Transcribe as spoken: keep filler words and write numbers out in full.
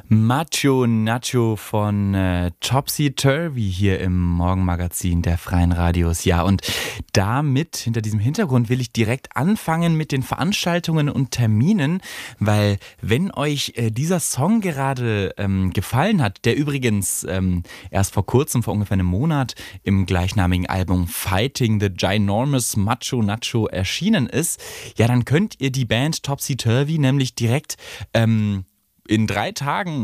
Macho Nacho von äh, Topsy Turvy hier im Morgenmagazin der Freien Radios. Ja, und damit, hinter diesem Hintergrund, will ich direkt anfangen mit den Veranstaltungen und Terminen, weil wenn euch äh, dieser Song gerade ähm, gefallen hat, der übrigens ähm, erst vor kurzem, vor ungefähr einem Monat, im gleichnamigen Album Fighting the Ginormous Macho Nacho erschienen ist, ja, dann könnt ihr die Band Topsy Turvy nämlich direkt ähm, in drei Tagen